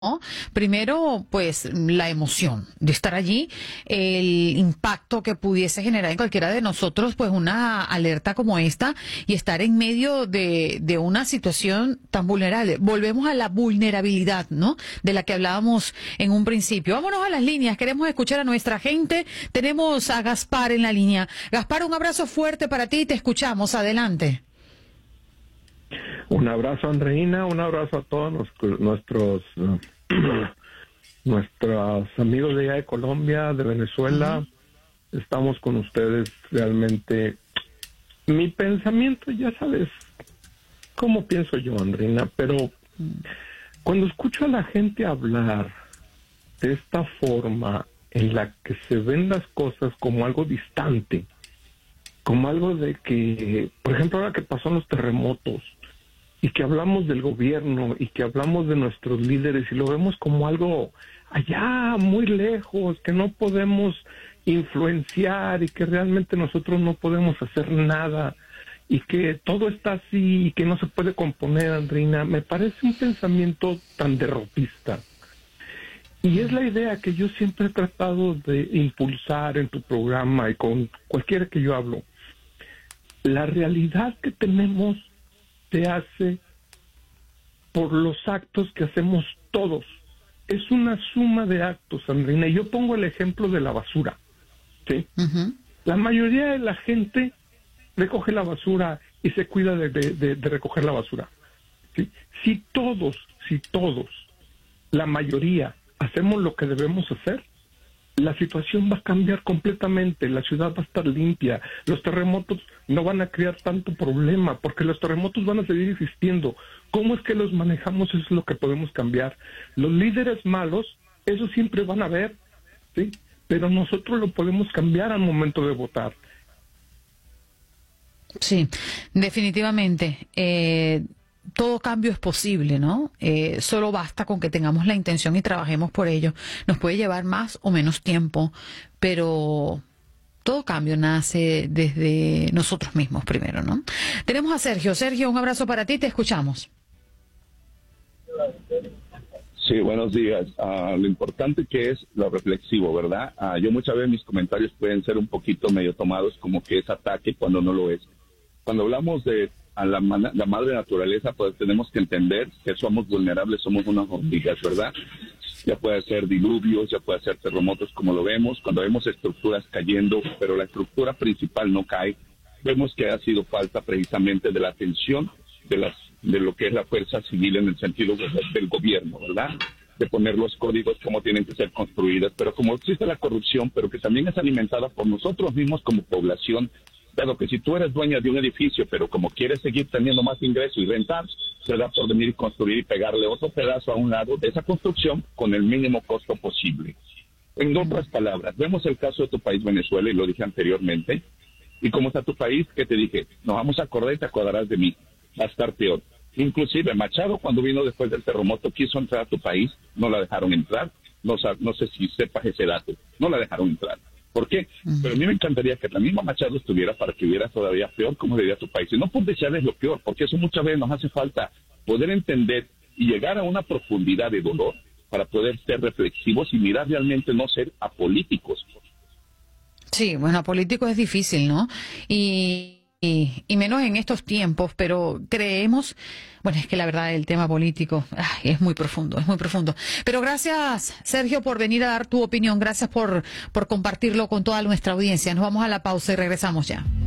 ¿no? Primero, pues la emoción de estar allí, el impacto que pudiese generar en cualquiera de nosotros, pues una alerta como esta y estar en medio de una situación tan vulnerable. Volvemos a la vulnerabilidad, ¿no? De la que hablábamos en un principio. Vámonos a las líneas, queremos escuchar a nuestra gente. Tenemos a Gaspar en la línea. Gaspar, un abrazo fuerte para ti, te escuchamos, adelante. Un abrazo, Andreina, un abrazo a todos nuestros amigos de allá de Colombia, de Venezuela. Estamos con ustedes realmente. Mi pensamiento, ya sabes cómo pienso yo, Andreina, pero cuando escucho a la gente hablar de esta forma en la que se ven las cosas como algo distante, como algo de que, por ejemplo, ahora que pasó los terremotos, y que hablamos del gobierno y que hablamos de nuestros líderes y lo vemos como algo allá muy lejos, que no podemos influenciar y que realmente nosotros no podemos hacer nada y que todo está así y que no se puede componer, Andreina, me parece un pensamiento tan derrotista. Y es la idea que yo siempre he tratado de impulsar en tu programa y con cualquiera que yo hablo. La realidad que tenemos se hace por los actos que hacemos todos. Es una suma de actos, Andrina. Y yo pongo el ejemplo de la basura, ¿sí? La mayoría de la gente recoge la basura y se cuida de recoger la basura, ¿sí? Si todos, la mayoría, hacemos lo que debemos hacer, la situación va a cambiar completamente, la ciudad va a estar limpia, los terremotos no van a crear tanto problema, porque los terremotos van a seguir existiendo. ¿Cómo es que los manejamos? Eso es lo que podemos cambiar. Los líderes malos, eso siempre van a haber, ¿sí? Pero nosotros lo podemos cambiar al momento de votar. Sí, definitivamente. Todo cambio es posible, ¿no? Solo basta con que tengamos la intención y trabajemos por ello. Nos puede llevar más o menos tiempo, pero todo cambio nace desde nosotros mismos primero, ¿no? Tenemos a Sergio. Sergio, un abrazo para ti, te escuchamos. Sí, buenos días. Lo importante que es lo reflexivo, ¿verdad? Yo muchas veces mis comentarios pueden ser un poquito medio tomados como que es ataque cuando no lo es. Cuando hablamos de la madre naturaleza, pues tenemos que entender que somos vulnerables, somos unas hormigas, ¿verdad? Ya puede ser diluvios, ya puede ser terremotos como lo vemos, cuando vemos estructuras cayendo, pero la estructura principal no cae, vemos que ha sido falta precisamente de la atención de lo que es la fuerza civil en el sentido del gobierno, ¿verdad? De poner los códigos como tienen que ser construidas, pero como existe la corrupción, pero que también es alimentada por nosotros mismos como población. Claro que si tú eres dueña de un edificio, pero como quieres seguir teniendo más ingresos y rentar, se da por venir y construir y pegarle otro pedazo a un lado de esa construcción con el mínimo costo posible. En otras palabras, vemos el caso de tu país, Venezuela, y lo dije anteriormente, y como está tu país, que te dije, nos vamos a acordar y te acordarás de mí, va a estar peor. Inclusive Machado, cuando vino después del terremoto, quiso entrar a tu país, no la dejaron entrar, no sé si sepas ese dato, no la dejaron entrar. ¿Por qué? Pero a mí me encantaría que la misma Machado estuviera para que hubiera todavía peor como diría tu país. Y no por desearles lo peor, porque eso muchas veces nos hace falta poder entender y llegar a una profundidad de dolor para poder ser reflexivos y mirar realmente, no ser apolíticos. Sí, bueno, apolítico es difícil, ¿no? Y menos en estos tiempos, pero creemos, bueno, es que la verdad el tema político es muy profundo, es muy profundo. Pero gracias, Sergio, por venir a dar tu opinión, gracias por compartirlo con toda nuestra audiencia. Nos vamos a la pausa y regresamos ya.